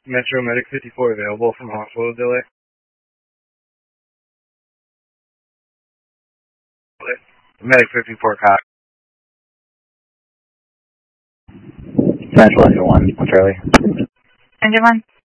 Metro Medic 54 available from hospital delay. Medic 54 Cox. Central Engine 1, Charlie. Engine 1.